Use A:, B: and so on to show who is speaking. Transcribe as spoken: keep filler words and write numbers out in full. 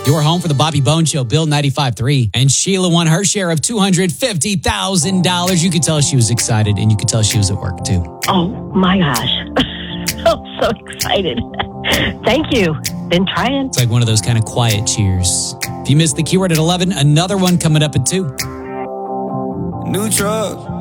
A: Your home for the Bobby Bones Show, Bill ninety-five point three. And Sheila won her share of two hundred fifty thousand dollars. You could tell she was excited, and you could tell she was at work, too.
B: Oh, my gosh. I'm so excited. Thank you. Been trying.
A: It's like one of those kind of quiet cheers. If you missed the keyword at eleven, another one coming up at two.
C: New truck.